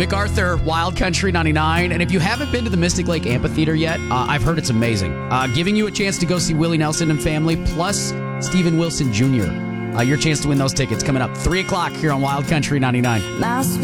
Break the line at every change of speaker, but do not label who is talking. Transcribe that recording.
MacArthur, Wild Country 99. And if you haven't been to the Mystic Lake Amphitheater yet, I've heard it's amazing. Giving you a chance to go see Willie Nelson and family, plus Steven Wilson Jr. Your chance to win those tickets coming up 3 o'clock here on Wild Country 99.